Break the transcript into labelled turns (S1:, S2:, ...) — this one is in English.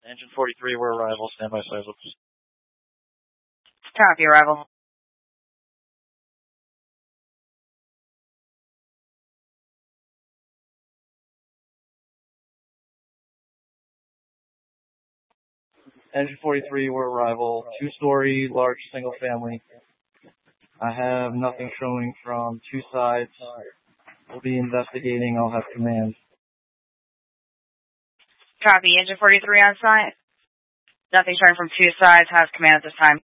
S1: Engine 43, we're arrival. Stand by, Sizzle.
S2: Copy, arrival.
S1: Engine 43, we're arrival. 2-story, large, single family. I have nothing showing from 2 sides. We'll be investigating. I'll have command.
S2: Copy, Engine 43 on site. Nothing showing from 2 sides. Has command at this time.